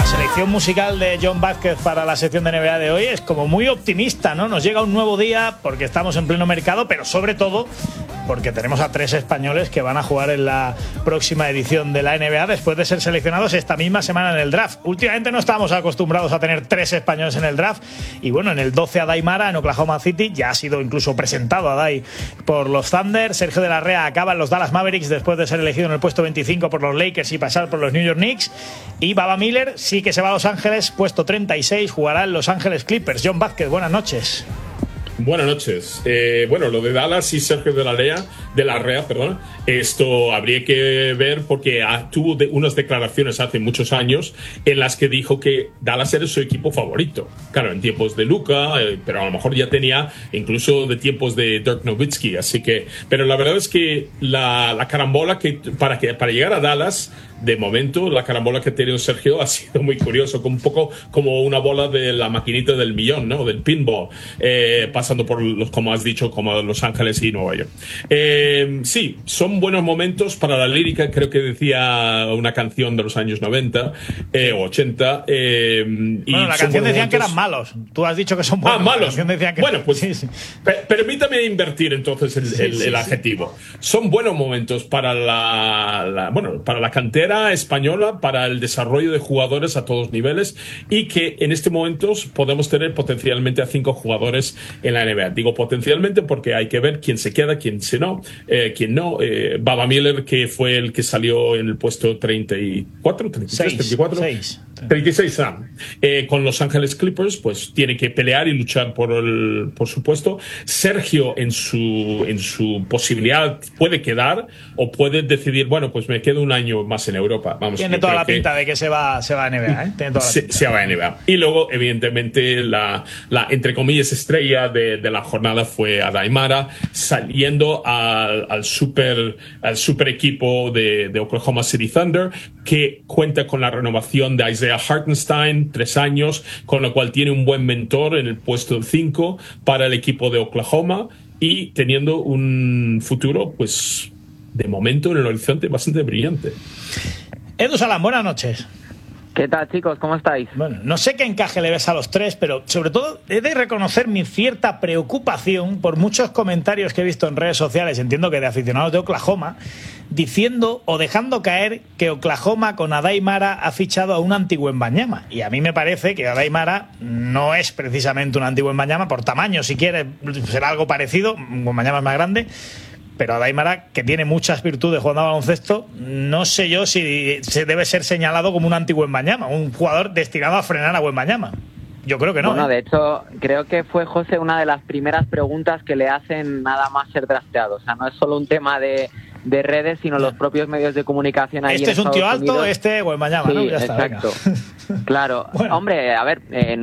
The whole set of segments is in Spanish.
selección musical de John Vázquez para la sección de NBA de hoy es como muy optimista, ¿no? Nos llega un nuevo día porque estamos en pleno mercado, pero sobre todo porque tenemos a 3 españoles que van a jugar en la próxima edición de la NBA después de ser seleccionados esta misma semana en el draft. Últimamente no estábamos acostumbrados a tener 3 españoles en el draft y bueno, en el 12 Adai Mara en Oklahoma City, ya ha sido incluso presentado Adai por los Thunder. Sergio de la Rea acaba en los Dallas Mavericks después de ser elegido en el puesto 25 por los Lakers y pasar por los New York Knicks. Y Baba Miller sí que se va a Los Ángeles, puesto 36, jugará en Los Ángeles Clippers. John Vázquez, buenas noches. Buenas noches. Bueno, lo de Dallas y Sergio de la Rea, esto habría que ver porque tuvo unas declaraciones hace muchos años en las que dijo que Dallas era su equipo favorito. Claro, en tiempos de Luka, pero a lo mejor ya tenía incluso de tiempos de Dirk Nowitzki. Así que, pero la verdad es que la carambola para llegar a Dallas, de momento, la carambola que ha tenido Sergio ha sido muy curioso, un poco como una bola de la maquinita del millón, ¿no? Del pinball, pasando por los, como has dicho, como Los Ángeles y Nueva York. Sí, son buenos momentos para la lírica, creo que decía una canción de los años 90 o 80. Bueno, la canción decían que eran malos. Tú has dicho que son buenos. Malos. Bueno, pues sí. Permítame invertir entonces el adjetivo. Son buenos momentos para para la cantera española, para el desarrollo de jugadores a todos niveles y que en este momento podemos tener potencialmente a 5 jugadores en la NBA. Digo potencialmente porque hay que ver quién se queda, quién no. Baba Miller, que fue el que salió en el puesto 34, 36, 34. 36 con Los Ángeles Clippers, pues tiene que pelear y luchar por su puesto. Sergio en su posibilidad puede quedar o puede decidir, bueno, pues me quedo un año más en Europa. Tiene toda la pinta de que se va a NBA, ¿eh? Tiene toda la pinta. Se va a NBA. Y luego, evidentemente, la entre comillas estrella de la jornada fue Adai Mara, saliendo al super equipo de Oklahoma City Thunder, que cuenta con la renovación de Isaiah Hartenstein, 3 años, con lo cual tiene un buen mentor en el puesto 5 para el equipo de Oklahoma y teniendo un futuro, pues, de momento en el horizonte bastante brillante. Edu Salán, buenas noches. ¿Qué tal, chicos? ¿Cómo estáis? Bueno, no sé qué encaje le ves a los 3, pero sobre todo he de reconocer mi cierta preocupación por muchos comentarios que he visto en redes sociales, entiendo que de aficionados de Oklahoma, diciendo o dejando caer que Oklahoma con Adai Mara ha fichado a un anti-Wembanyama. Y a mí me parece que Adai Mara no es precisamente un anti-Wembanyama, por tamaño, si quiere, será algo parecido, Wembanyama es más grande. Pero Adai Mara, que tiene muchas virtudes jugando a baloncesto, no sé yo si se debe ser señalado como un anti-Wembanyama, un jugador destinado a frenar a Wembanyama. Yo creo que no. Bueno, de hecho, creo que fue, José, una de las primeras preguntas que le hacen nada más ser drafteado. O sea, no es solo un tema de redes, sino los propios medios de comunicación. Ahí este en es un tío Estados alto, Unidos. Este Wembanyama, sí, ¿no? Ya está, exacto. Claro. Bueno. Hombre, a ver, en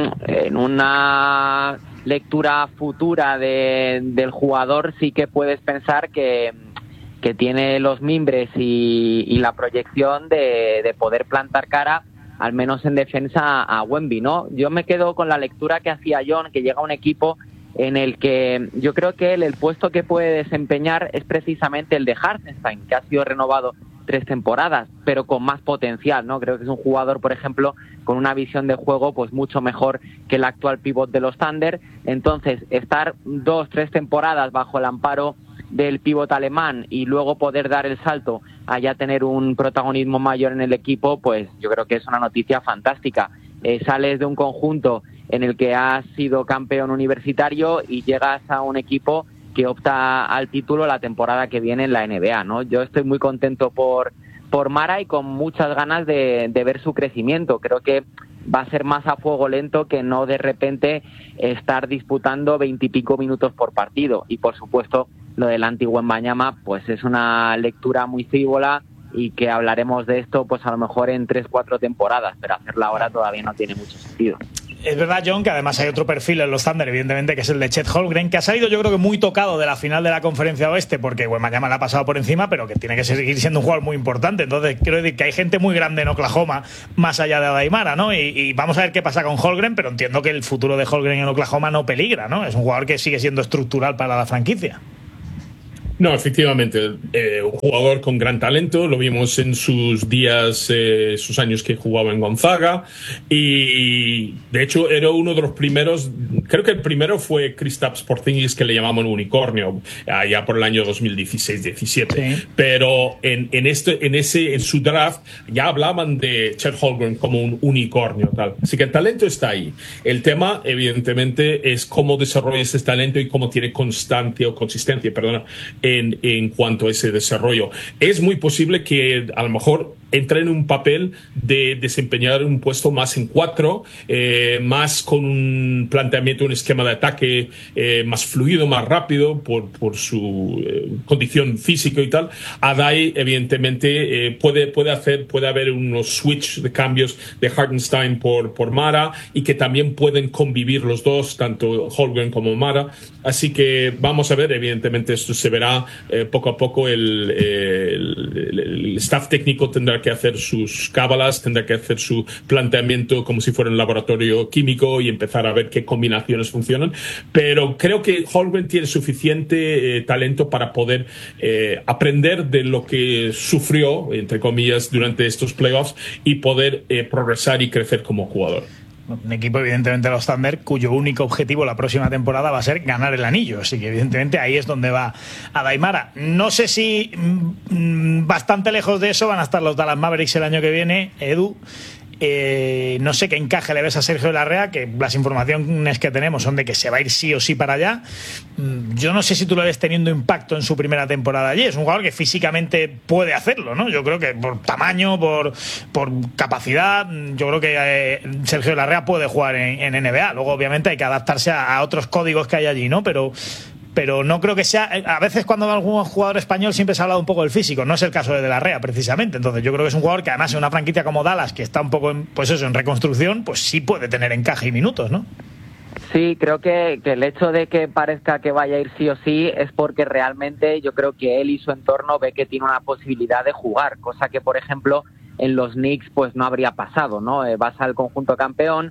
una lectura futura del jugador sí que puedes pensar que tiene los mimbres y la proyección de poder plantar cara, al menos en defensa, a Wemby, ¿no? Yo me quedo con la lectura que hacía John, que llega a un equipo en el que yo creo que el puesto que puede desempeñar es precisamente el de Hartenstein, que ha sido renovado 3 temporadas, pero con más potencial, ¿no? Creo que es un jugador, por ejemplo, con una visión de juego pues mucho mejor que el actual pívot de los Thunder. Entonces, estar 2-3 temporadas bajo el amparo del pívot alemán y luego poder dar el salto a ya tener un protagonismo mayor en el equipo, pues yo creo que es una noticia fantástica. Sales de un conjunto en el que has sido campeón universitario y llegas a un equipo que opta al título la temporada que viene en la NBA, ¿no? Yo estoy muy contento por Mara y con muchas ganas de ver su crecimiento. Creo que va a ser más a fuego lento que no de repente estar disputando 20 y pico minutos por partido. Y por supuesto, lo del anti-Wembanyama, pues es una lectura muy frívola y que hablaremos de esto pues a lo mejor en 3-4 temporadas, pero hacerla ahora todavía no tiene mucho sentido. Es verdad, John, que además hay otro perfil en los Thunder, evidentemente, que es el de Chet Holmgren, que ha salido yo creo que muy tocado de la final de la Conferencia Oeste, porque Wembanyama le ha pasado por encima, pero que tiene que seguir siendo un jugador muy importante. Entonces, quiero decir que hay gente muy grande en Oklahoma, más allá de Adai Mara, ¿no? Y vamos a ver qué pasa con Holmgren, pero entiendo que el futuro de Holmgren en Oklahoma no peligra, ¿no? Es un jugador que sigue siendo estructural para la franquicia. No, efectivamente, un jugador con gran talento, lo vimos en sus días, sus años que jugaba en Gonzaga, y de hecho era uno de los primeros, creo que el primero fue Kristaps Porzingis, que le llamaban unicornio, allá por el año 2016-17, sí. Pero en su draft ya hablaban de Chet Holmgren como un unicornio, tal. Así que el talento está ahí. El tema, evidentemente, es cómo desarrolla ese talento y cómo tiene consistencia, en cuanto a ese desarrollo. Es muy posible que a lo mejor entre en un papel de desempeñar un puesto más en 4, más con un planteamiento, un esquema de ataque más fluido, más rápido por su condición física y tal. Adai, evidentemente, puede haber unos switch de cambios de Hartenstein por Mara, y que también pueden convivir los dos, tanto Holmgren como Mara. Así que vamos a ver, evidentemente esto se verá poco a poco. El staff técnico tendrá que hacer sus cábalas, tendrá que hacer su planteamiento como si fuera un laboratorio químico y empezar a ver qué combinaciones funcionan. Pero creo que Holmgren tiene suficiente talento para poder aprender de lo que sufrió, entre comillas, durante estos playoffs, y poder progresar y crecer como jugador. Un equipo, evidentemente, los Thunder, cuyo único objetivo la próxima temporada va a ser ganar el anillo. Así que, evidentemente, ahí es donde va Adai Mara. No sé si bastante lejos de eso van a estar los Dallas Mavericks el año que viene, Edu. No sé qué encaje le ves a Sergio Larrea, que las informaciones que tenemos son de que se va a ir sí o sí para allá. Yo no sé si tú lo ves teniendo impacto en su primera temporada allí. Es un jugador que físicamente puede hacerlo, ¿no? Yo creo que por tamaño, por capacidad, yo creo que Sergio Larrea puede jugar en NBA. Luego, obviamente, hay que adaptarse a otros códigos que hay allí, ¿no? Pero no creo que sea... A veces cuando algún jugador español siempre se ha hablado un poco del físico. No es el caso de la Rea, precisamente. Entonces yo creo que es un jugador que, además, en una franquicia como Dallas, que está un poco en reconstrucción, pues sí puede tener encaje y minutos, ¿no? Sí, creo que el hecho de que parezca que vaya a ir sí o sí es porque realmente yo creo que él y su entorno ve que tiene una posibilidad de jugar, cosa que, por ejemplo, en los Knicks pues no habría pasado, ¿no? Vas al conjunto campeón,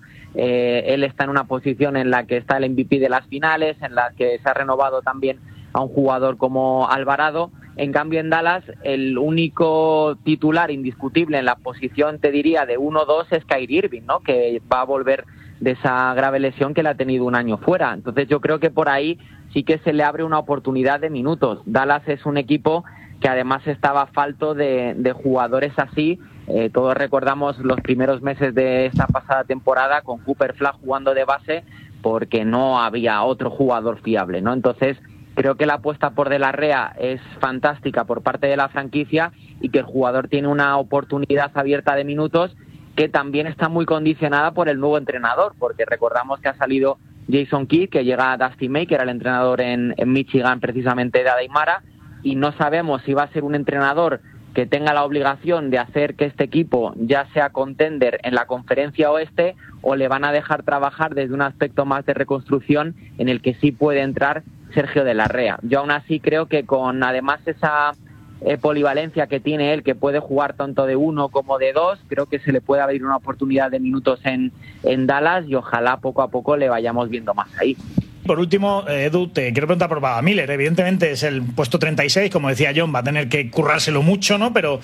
él está en una posición en la que está el MVP de las finales, en la que se ha renovado también a un jugador como Alvarado. En cambio, en Dallas, el único titular indiscutible en la posición, te diría, de 1-2 es Kyrie Irving, ¿no? Que va a volver de esa grave lesión que le ha tenido un año fuera. Entonces yo creo que por ahí sí que se le abre una oportunidad de minutos. Dallas es un equipo que además estaba falto de jugadores así. Todos recordamos los primeros meses de esta pasada temporada con Cooper Flag jugando de base, porque no había otro jugador fiable, ¿no? Entonces creo que la apuesta por De la Rea es fantástica por parte de la franquicia, y que el jugador tiene una oportunidad abierta de minutos que también está muy condicionada por el nuevo entrenador, porque recordamos que ha salido Jason Kidd, que llega a Dusty May, que era el entrenador en Michigan precisamente de Adai Mara, y no sabemos si va a ser un entrenador que tenga la obligación de hacer que este equipo ya sea contender en la conferencia oeste, o le van a dejar trabajar desde un aspecto más de reconstrucción en el que sí puede entrar Sergio De la Rea. Yo aún así creo que con además esa polivalencia que tiene él, que puede jugar tanto de 1 como de 2, creo que se le puede abrir una oportunidad de minutos en Dallas, y ojalá poco a poco le vayamos viendo más ahí. Por último, Edu, te quiero preguntar por Baba Miller. Evidentemente es el puesto 36, como decía John, va a tener que currárselo mucho, ¿no? Pero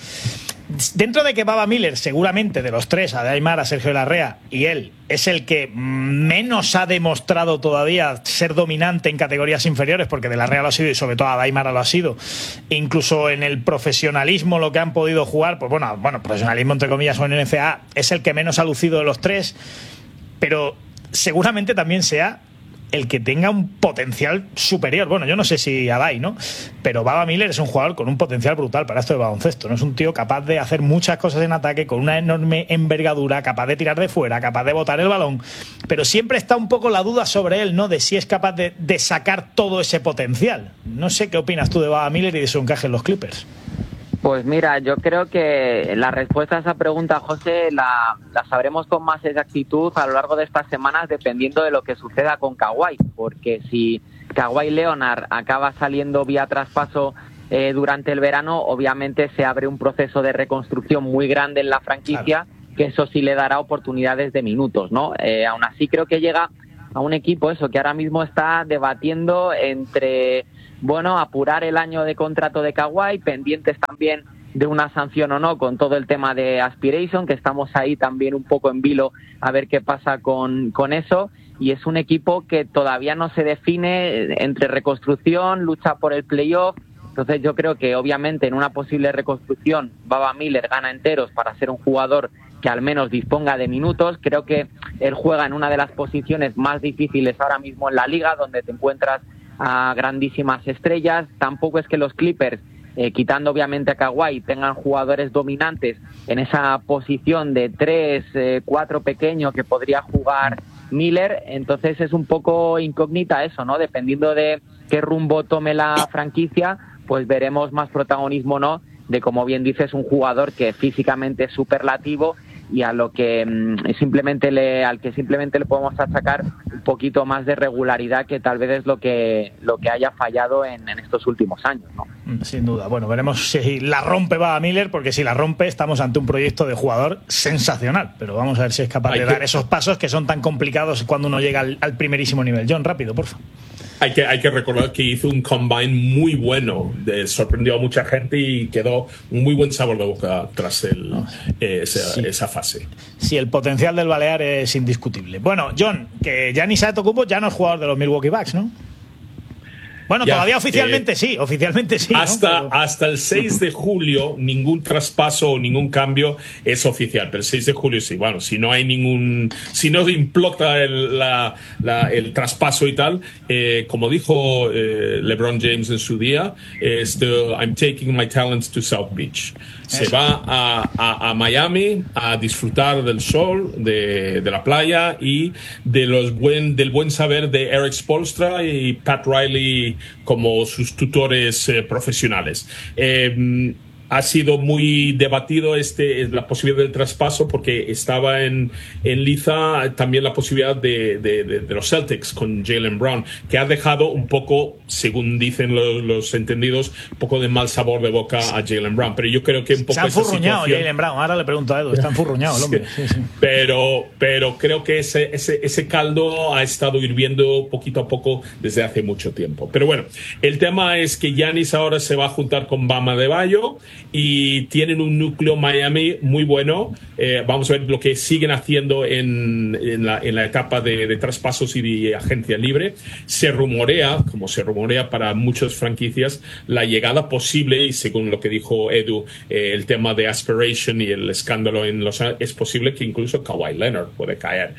dentro de que Baba Miller, seguramente de los tres, Adai Mara, Sergio Larrea y él, es el que menos ha demostrado todavía ser dominante en categorías inferiores, porque De la Rea lo ha sido y sobre todo Adai Mara lo ha sido. E incluso en el profesionalismo, lo que han podido jugar, pues bueno, profesionalismo entre comillas o en NCAA, es el que menos ha lucido de los tres, pero seguramente también sea el que tenga un potencial superior. Bueno, yo no sé si Adai, ¿no? Pero Baba Miller es un jugador con un potencial brutal para esto de baloncesto, ¿no? Es un tío capaz de hacer muchas cosas en ataque, con una enorme envergadura, capaz de tirar de fuera, capaz de botar el balón, pero siempre está un poco la duda sobre él, ¿no? De si es capaz de sacar todo ese potencial. No sé qué opinas tú de Baba Miller y de su encaje en los Clippers. Pues mira, yo creo que la respuesta a esa pregunta, José, la sabremos con más exactitud a lo largo de estas semanas, dependiendo de lo que suceda con Kawhi, porque si Kawhi Leonard acaba saliendo vía traspaso durante el verano, obviamente se abre un proceso de reconstrucción muy grande en la franquicia, claro, que eso sí le dará oportunidades de minutos, ¿no? Aún así creo que llega a un equipo eso que ahora mismo está debatiendo entre, bueno, apurar el año de contrato de Kawhi, pendientes también de una sanción o no con todo el tema de Aspiration, que estamos ahí también un poco en vilo a ver qué pasa con eso, y es un equipo que todavía no se define entre reconstrucción, lucha por el playoff. Entonces yo creo que obviamente en una posible reconstrucción Baba Miller gana enteros para ser un jugador que al menos disponga de minutos. Creo que él juega en una de las posiciones más difíciles ahora mismo en la liga, donde te encuentras a grandísimas estrellas. Tampoco es que los Clippers, quitando obviamente a Kawhi, tengan jugadores dominantes en esa posición de 3, 4 pequeño que podría jugar Miller. Entonces es un poco incógnita eso, ¿no? Dependiendo de qué rumbo tome la franquicia, pues veremos más protagonismo o no de, como bien dices, un jugador que físicamente es superlativo y a lo que simplemente le podemos achacar un poquito más de regularidad, que tal vez es lo que haya fallado en estos últimos años, ¿no? Sin duda. Bueno, veremos si la rompe Baba Miller, porque si la rompe estamos ante un proyecto de jugador sensacional, pero vamos a ver si es capaz de dar esos pasos que son tan complicados cuando uno llega al primerísimo nivel. John, rápido, por favor. Hay que recordar que hizo un combine muy bueno, sorprendió a mucha gente y quedó un muy buen sabor de boca tras esa fase. Sí, el potencial del Balear es indiscutible. Bueno, John, que Giannis Antetokounmpo ya no es jugador de los Milwaukee Bucks, ¿no? Bueno, ya, todavía oficialmente sí, hasta el 6 de julio ningún traspaso o ningún cambio es oficial, pero el 6 de julio sí. Bueno, si no implota el traspaso y tal, como dijo LeBron James en su día, I'm taking my talents to South Beach. Se va a Miami a disfrutar del sol, de la playa y del buen saber de Eric Spoelstra y Pat Riley como sus tutores profesionales. Ha sido muy debatido la posibilidad del traspaso, porque estaba en liza también la posibilidad de los Celtics con Jaylen Brown, que ha dejado un poco, según dicen los entendidos, un poco de mal sabor de boca a Jaylen Brown. Pero yo creo que un poco se ha enfurruñado Jaylen Brown. Ahora le pregunto a Edu, está enfurruñado el hombre. Sí. Pero creo que ese caldo ha estado hirviendo poquito a poco desde hace mucho tiempo. Pero bueno, el tema es que Giannis ahora se va a juntar con Bam Adebayo y tienen un núcleo Miami muy bueno. Vamos a ver lo que siguen haciendo en la etapa de traspasos y de agencia libre. Se rumorea, como se rumorea para muchas franquicias, la llegada posible, y según lo que dijo Edu, el tema de Aspiration y el escándalo en Los Ángeles, es posible que incluso Kawhi Leonard puede caer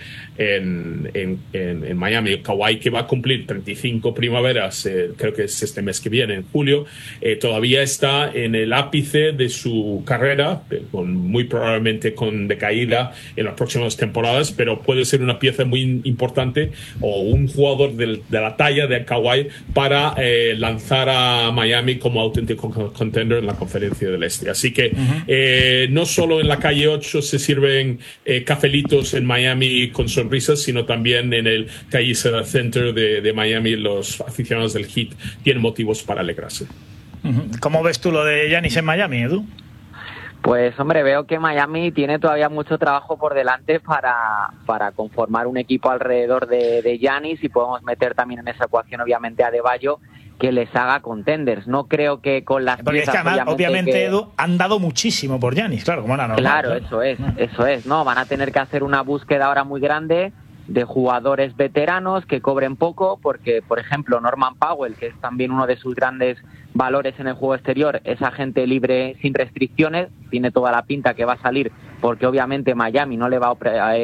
en Miami. Kawhi, que va a cumplir 35 primaveras, creo que es este mes que viene, en julio, todavía está en el ápice de su carrera, muy probablemente con decaída en las próximas temporadas, pero puede ser una pieza muy importante o un jugador de la talla de Kawhi para lanzar a Miami como auténtico contender en la Conferencia del Este. Así que no solo en la calle 8 se sirven cafelitos en Miami con sonrisas, sino también en el Calle Center de Miami los aficionados del Heat tienen motivos para alegrarse. ¿Cómo ves tú lo de Giannis en Miami, Edu? Pues hombre, veo que Miami tiene todavía mucho trabajo por delante para conformar un equipo alrededor de Giannis, y podemos meter también en esa ecuación obviamente a Adebayo, que les haga contenders. No creo que con las porque piezas, es que obviamente Edu, han dado muchísimo por Giannis, claro, como era normal. Claro, eso es, ¿no? Van a tener que hacer una búsqueda ahora muy grande de jugadores veteranos que cobren poco, porque, por ejemplo, Norman Powell, que es también uno de sus grandes valores en el juego exterior, es agente libre sin restricciones, tiene toda la pinta que va a salir, porque obviamente Miami no le va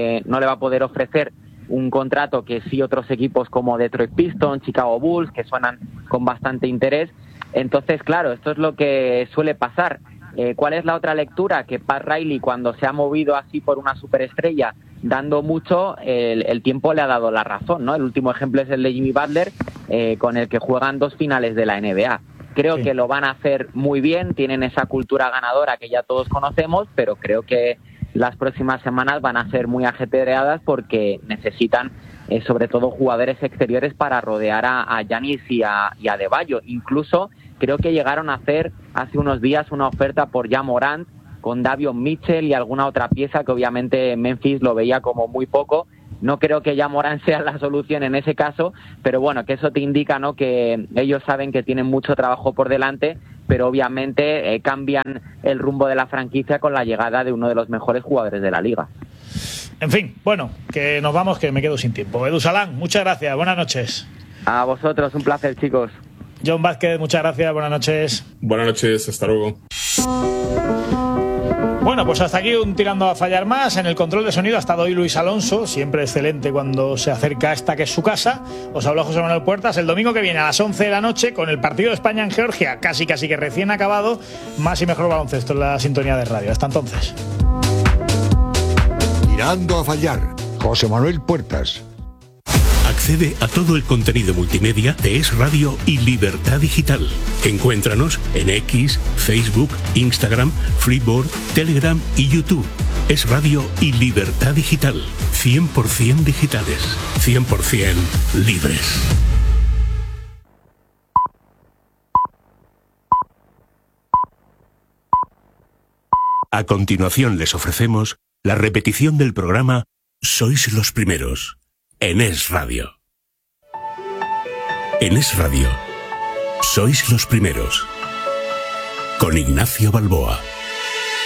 a poder ofrecer un contrato que sí otros equipos como Detroit Pistons, Chicago Bulls, que suenan con bastante interés. Entonces, claro, esto es lo que suele pasar. ¿Cuál es la otra lectura? Que Pat Riley, cuando se ha movido así por una superestrella, dando mucho, el tiempo le ha dado la razón, ¿no? El último ejemplo es el de Jimmy Butler, con el que juegan 2 finales de la NBA. Creo que lo van a hacer muy bien, tienen esa cultura ganadora que ya todos conocemos, pero creo que las próximas semanas van a ser muy ajetreadas, porque necesitan sobre todo jugadores exteriores para rodear a Giannis y a Adebayo. Incluso creo que llegaron a hacer hace unos días una oferta por Ja Morant con Davion Mitchell y alguna otra pieza que obviamente Memphis lo veía como muy poco, No creo que ya Morán sea la solución en ese caso, pero bueno, que eso te indica, ¿no?, que ellos saben que tienen mucho trabajo por delante, pero obviamente cambian el rumbo de la franquicia con la llegada de uno de los mejores jugadores de la liga. En fin, bueno, que nos vamos, que me quedo sin tiempo. Edu Salán, muchas gracias, buenas noches. A vosotros, un placer, chicos. John Vázquez, muchas gracias, buenas noches. Buenas noches, hasta luego. Bueno, pues hasta aquí un Tirando a Fallar más. En el control de sonido ha estado hoy Luis Alonso, siempre excelente cuando se acerca a esta que es su casa. Os habla José Manuel Puertas. El domingo que viene a las 11 de la noche, con el partido de España en Georgia, casi que recién acabado, más y mejor baloncesto en la sintonía de radio. Hasta entonces. Tirando a Fallar, José Manuel Puertas. Accede a todo el contenido multimedia de Es Radio y Libertad Digital. Encuéntranos en X, Facebook, Instagram, Freeboard, Telegram y YouTube. Es Radio y Libertad Digital. 100% digitales. 100% libres. A continuación les ofrecemos la repetición del programa Sois los Primeros, en Es Radio. En Es Radio, Sois los Primeros, con Ignacio Balboa.